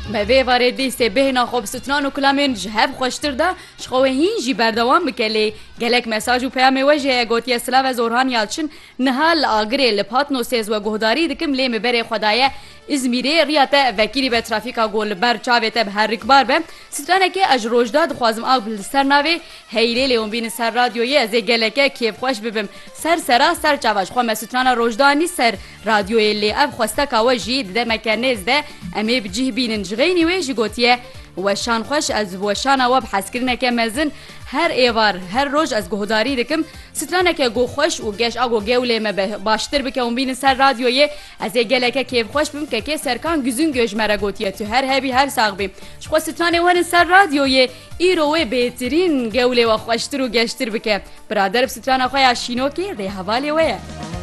Mevê varê dîstê bêhna xwe bi stran û kulamên ji hev xweştir da ji xwe hîn jî berdewam bike lê gelek mesaj û peyamê we jê heye gotiye Silav ez Orhan Yalçin niha li Agirê li Patnosê we guhdarî dikim lê me berê xwe daye İzmîrê riya te vekîlî be trafîka got li ber çavê te bi herrikbar be stranekê ez ji rojda dixwazim av li ser navê heylê lê bînin ser radyoyê ez ê geleke kêfxweş bibim ser sera ser çava ji xwe me strana rojdanî ser radyoyê lê ev xwesteka we jî di demeke nêz de em ê bi cih bînin ji غینی وی جی گوتیه وشان خوش از وشانا و بحثکرینه که مزن هر ایوار هر روز از گهداری دکم سترانه که گو خوش و گش آگو گوله ما باشتر بکم بین سر رادیویه از گله که کیف خوش بیم که سرکان گزون گوش مرا گوتیه تو هر هبی هر ساقبیم شخو سترانه ون سر رادیویه ایروه بهترین گوله و خوشتر و گشتر بکه برادر سترانه خوی شینو که ری حوالی ویه